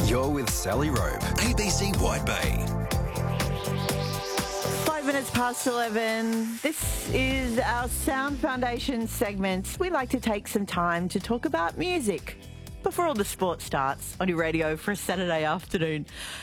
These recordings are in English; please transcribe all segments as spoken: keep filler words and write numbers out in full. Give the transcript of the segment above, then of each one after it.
You're with Sally Robe, A B C Wide Bay. Five minutes past eleven. This is our Sound Foundation segment. We like to take some time to talk about music before all the sport starts on your radio for a Saturday afternoon.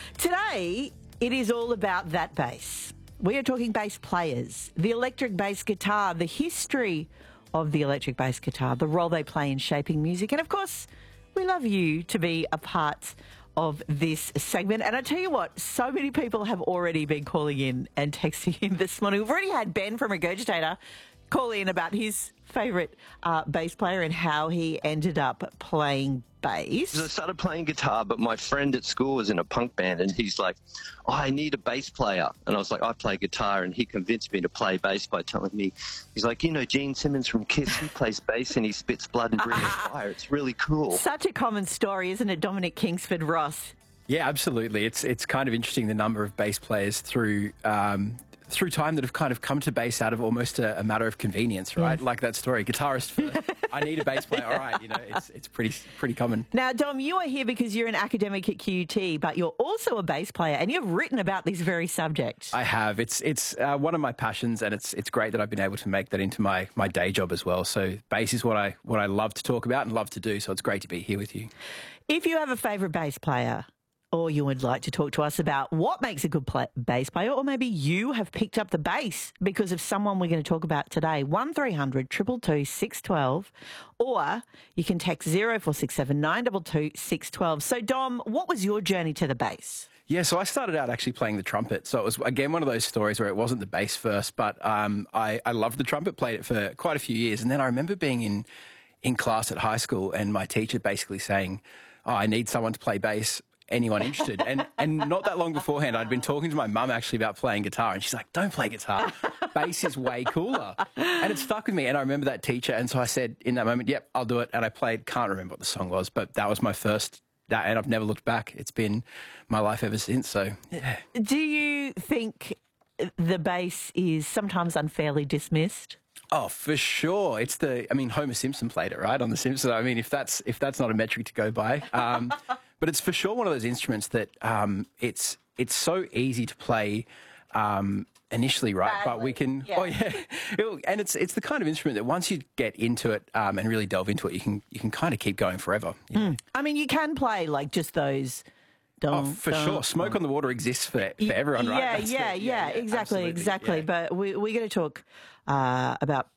Today, it is all about that bass. We are talking bass players, the electric bass guitar, the history of the electric bass guitar, the role they play in shaping music, and of course, we love you to be a part of this segment. And I tell you what, so many people have already been calling in and texting in this morning. We've already had Ben from Regurgitator call in about his favourite uh, bass player and how he ended up playing bass. I started playing guitar, but my friend at school was in a punk band, and he's like, oh, I need a bass player. And I was like, I play guitar, and he convinced me to play bass by telling me, he's like, you know, Gene Simmons from Kiss, he plays bass and he spits blood and breathes fire. It's really cool. Such a common story, isn't it, Dominic Kingsford Ross? Yeah, absolutely. It's it's kind of interesting, the number of bass players through um, through time that have kind of come to bass out of almost a, a matter of convenience, right? Yes. Like that story, guitarist first. I need a bass player. All right, you know, it's it's pretty pretty common. Now, Dom, you are here because you're an academic at Q U T, but you're also a bass player, and you've written about this very subject. I have. It's it's uh, one of my passions, and it's it's great that I've been able to make that into my my day job as well. So bass is what I what I love to talk about and love to do. So it's great to be here with you. If you have a favourite bass player, or you would like to talk to us about what makes a good play- bass player, or maybe you have picked up the bass because of someone we're going to talk about today, one three hundred two two two six one two, or you can text zero four six seven nine two two six one two. So, Dom, what was your journey to the bass? Yeah, so I started out actually playing the trumpet. So it was, again, one of those stories where it wasn't the bass first, but um, I, I loved the trumpet, played it for quite a few years. And then I remember being in, in class at high school and my teacher basically saying, oh, I need someone to play bass. Anyone interested? And and not that long beforehand, I'd been talking to my mum actually about playing guitar, and she's like, don't play guitar. Bass is way cooler. And it stuck with me, and I remember that teacher, and so I said in that moment, yep, I'll do it. And I played, can't remember what the song was, but that was my first, that, and I've never looked back. It's been my life ever since, so yeah. Do you think the bass is sometimes unfairly dismissed? Oh, for sure. It's the, I mean, Homer Simpson played it, right, on The Simpsons. I mean, if that's if that's not a metric to go by. Um, but it's for sure one of those instruments that um, it's it's so easy to play um, initially, right? Badly. But we can, Yeah. oh yeah, It'll, and it's it's the kind of instrument that once you get into it um, and really delve into it, you can you can kind of keep going forever. You know? Mm. I mean, you can play like just those. Oh, for sure. Smoke on the Water exists for, for everyone, right? Yeah, That's yeah, the- yeah, exactly, absolutely, exactly. yeah. But we, we're going to talk uh, about